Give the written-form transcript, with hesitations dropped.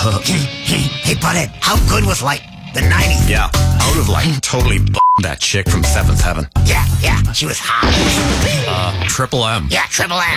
Hey, Butthead, how good was, like, the 90s? Yeah, I would have, like, totally that chick from Seventh Heaven. Yeah, she was hot. Triple M. Yeah, Triple M.